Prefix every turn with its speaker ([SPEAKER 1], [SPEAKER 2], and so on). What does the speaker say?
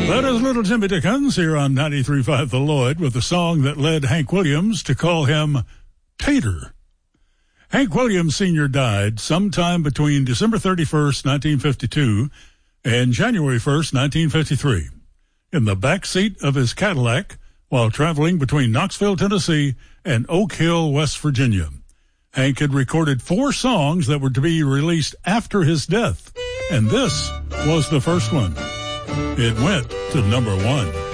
[SPEAKER 1] That is Little Jimmy Dickens here on 93.5 The Lloyd with a song that led Hank Williams to call him Tater. Hank Williams Sr. died sometime between December 31st, 1952 and January 1st, 1953 in the back seat of his Cadillac while traveling between Knoxville, Tennessee and Oak Hill, West Virginia. Hank had recorded 4 songs that were to be released after his death, and this was the first one. It went to number 1.